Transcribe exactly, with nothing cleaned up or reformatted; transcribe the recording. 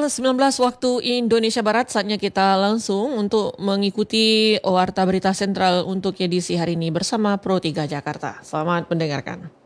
sembilan belas waktu Indonesia Barat, saatnya kita langsung untuk mengikuti Warta Berita Sentral untuk edisi hari ini bersama Pro tiga Jakarta. Selamat mendengarkan.